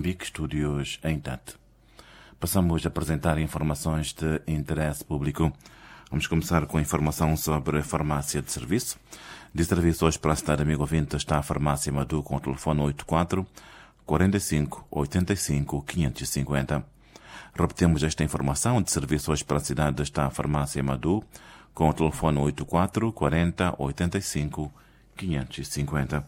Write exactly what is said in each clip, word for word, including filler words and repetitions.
Moçambique, estúdios em Tete. Passamos a apresentar informações de interesse público. Vamos começar com a informação sobre a farmácia de serviço. De serviço hoje para a cidade, amigo ouvinte, está a farmácia Madu com o telefone oito quatro, quarenta e cinco, oitenta e cinco, quinhentos e cinquenta. Repetimos esta informação. De serviço hoje para a cidade está a farmácia Madu com o telefone oito quatro, quarenta, oitenta e cinco, quinhentos e cinquenta.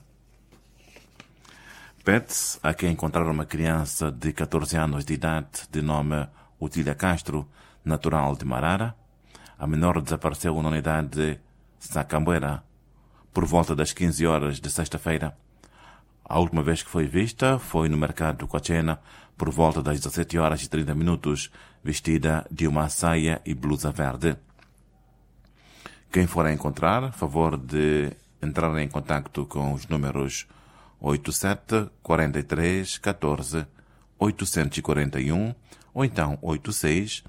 Pede-se a quem encontrar uma criança de catorze anos de idade de nome Otília Castro, natural de Marara. A menor desapareceu na unidade de Sacambuera por volta das quinze horas de sexta-feira. A última vez que foi vista foi no mercado do Coachena por volta das dezessete horas e trinta minutos, vestida de uma saia e blusa verde. Quem for a encontrar, favor de entrar em contacto com os números oito sete, quarenta e três, catorze, oitocentos e quarenta e um ou então oito seis,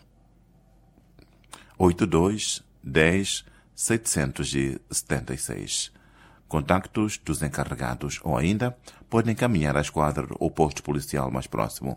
oito dois, dez, setecentos e setenta e seis. Contactos dos encarregados ou ainda podem encaminhar à esquadra ou posto policial mais próximo.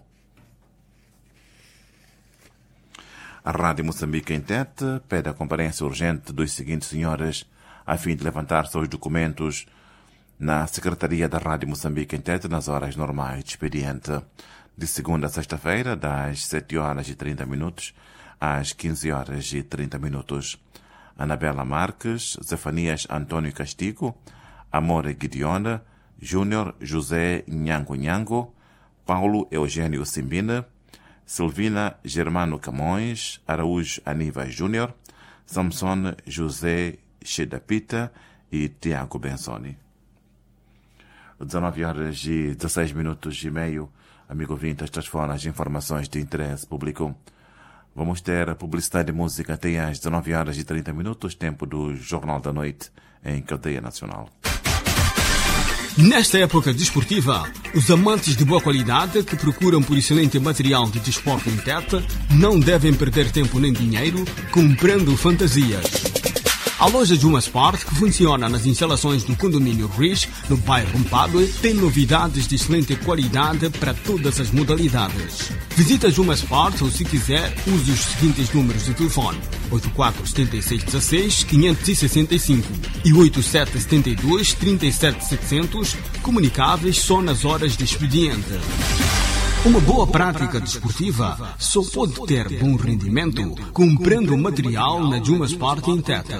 A Rádio Moçambique em Tete pede a comparência urgente dos seguintes senhores a fim de levantar seus documentos na Secretaria da Rádio Moçambique em Tete nas horas normais de expediente, de segunda a sexta-feira, das sete horas e trinta minutos às quinze horas e trinta minutos. Anabela Marques, Zefanias Antônio Castigo, Amore Gideona, Júnior José Nhango Nhango, Paulo Eugênio Simbina, Silvina Germano Camões, Araújo Aníbal Júnior, Samson José Chedapita e Tiago Bensoni. dezenove horas e dezesseis minutos e meio, amigo ouvinte, estas foram as informações de interesse público. Vamos ter a publicidade e música até às dezenove horas e trinta minutos, tempo do Jornal da Noite em cadeia nacional. Nesta época desportiva, os amantes de boa qualidade que procuram por excelente material de desporto em Tete não devem perder tempo nem dinheiro comprando fantasias. A loja Juma Sport, que funciona nas instalações do condomínio Riz, no bairro Mpadue, tem novidades de excelente qualidade para todas as modalidades. Visita Juma Sport ou, se quiser, use os seguintes números de telefone: oito quatro sete seis um seis, cinco seis cinco e oito sete sete dois, três sete sete zero zero, comunicáveis só nas horas de expediente. Uma boa prática desportiva só pode ter bom rendimento comprando material na Juma Sport em Tete.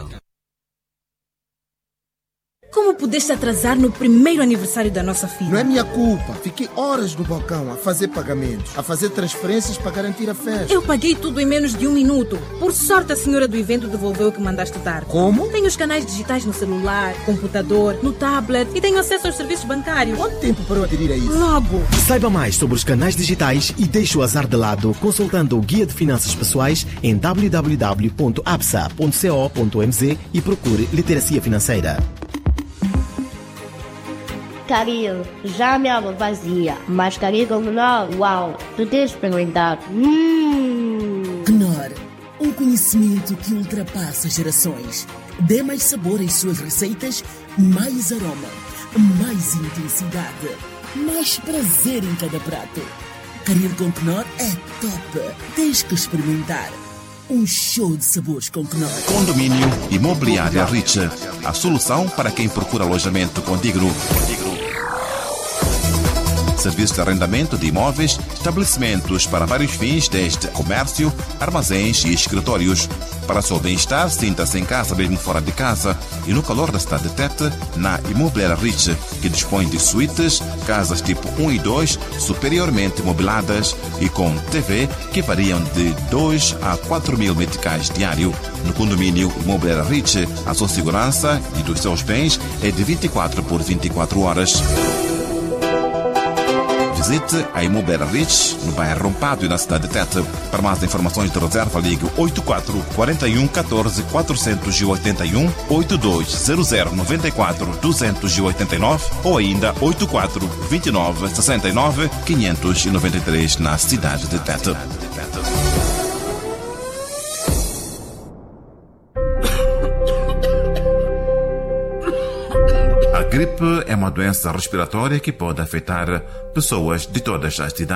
Como pudeste atrasar no primeiro aniversário da nossa filha? Não é minha culpa. Fiquei horas no balcão a fazer pagamentos, a fazer transferências para garantir a festa. Eu paguei tudo em menos de um minuto. Por sorte, a senhora do evento devolveu o que mandaste dar. Como? Tenho os canais digitais no celular, computador, no tablet e tenho acesso aos serviços bancários. Quanto tempo para eu aderir a isso? Logo. Saiba mais sobre os canais digitais e deixe o azar de lado consultando o Guia de Finanças Pessoais em w w w ponto a b s a ponto co ponto m z e procure Literacia Financeira. Caril, já me água vazia, mas Caril com Knorr, uau, tu tens de experimentar. Hum. Knorr, um conhecimento que ultrapassa gerações. Dê mais sabor às suas receitas, mais aroma, mais intensidade, mais prazer em cada prato. Caril com Knorr é top, tens que experimentar. Um show de sabores com Knorr. Condomínio Imobiliária Rich, a solução para quem procura alojamento condigno. Serviço de arrendamento de imóveis, estabelecimentos para vários fins, desde comércio, armazéns e escritórios. Para seu bem-estar, sinta-se em casa mesmo fora de casa e no calor da cidade de Tete, na Imobiliária Rich, que dispõe de suítes, casas tipo um e dois, superiormente mobiladas e com T V que variam de dois a quatro mil meticais diário. No condomínio Imobiliária Rich, a sua segurança e dos seus bens é de vinte e quatro por vinte e quatro horas. Visite a Imobiliária Rich, no bairro Mpadue, na cidade de Tete. Para mais informações de reserva, ligue oito quatro, quarenta e um, catorze, quatrocentos e oitenta e um, oito dois zero zero, noventa e quatro, duzentos e oitenta e nove ou ainda oito quatro, vinte e nove, sessenta e nove, quinhentos e noventa e três na cidade de Tete. A gripe é uma doença respiratória que pode afetar pessoas de todas as idades.